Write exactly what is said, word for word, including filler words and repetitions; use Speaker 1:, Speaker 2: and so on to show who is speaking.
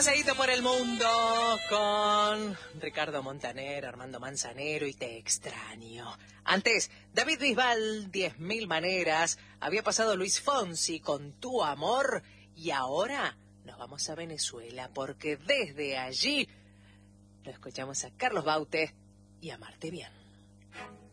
Speaker 1: paseíto por el mundo con Ricardo Montaner, Armando Manzanero y Te extraño. Antes, David Bisbal, Diez mil maneras. Había pasado Luis Fonsi con Tu amor. Y ahora nos vamos a Venezuela porque desde allí lo escuchamos a Carlos Baute y Amarte bien.